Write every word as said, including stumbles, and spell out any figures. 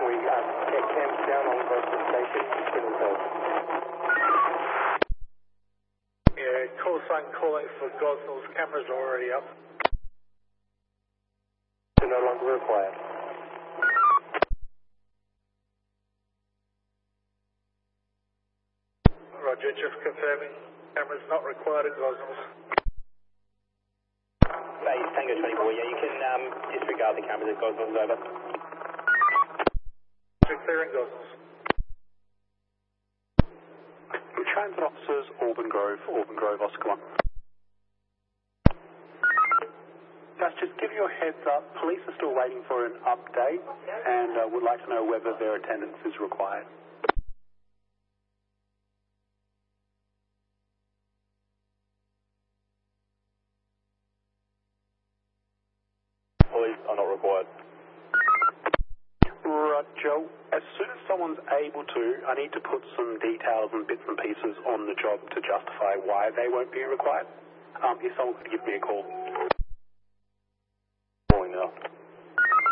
we uh, get cams down on Gosnell Station? Can we tell? Yeah, call sign calling for Gosnell's cameras are already up. They're no longer required. Roger, just confirming. Cameras not required at Gosnell's. Base Tango twenty-four, yeah, you can um, disregard the cameras at Gosnell's, over. Roger, clearing Gosnell's. Transit officers, Auburn Grove, Auburn Grove, Oscar one. Just, just give you a heads up, police are still waiting for an update and uh, would like to know whether their attendance is required. Police are not required. Roger. As soon as someone's able to, I need to put some details and bits and pieces on the job to justify why they won't be required. Um, if someone could give me a call.